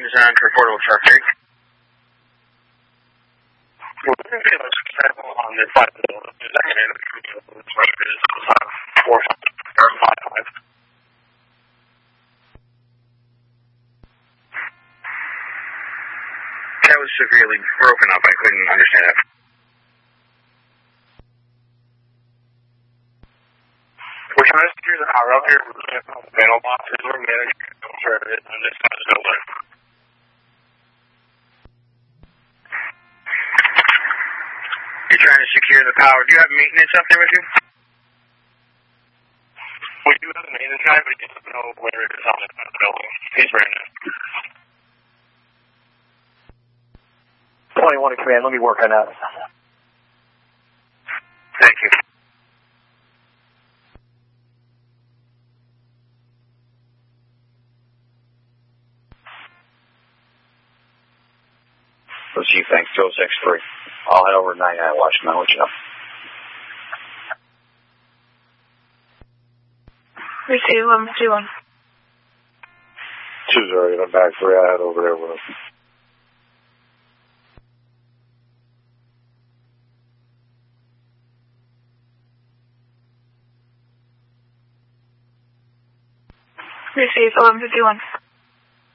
design for portable truck rig. On the flight bill, is that going to be 4 or 5? That was severely broken up. I couldn't understand it. We're trying to secure the power up here. The panel boxes were managed to serve it on this side of the building. You're trying to secure the power. Do you have maintenance up there with you? We do have a maintenance guy, but he doesn't know where it is on this side of the building. He's right now. 21 to command, let me work on that. Thank you. Chief, thanks. 206-3. I'll head over to 99 Washington. I'll let you know. Receive 1151. 2-0, I'm back 3. I'll head over there with us. Receive 1151.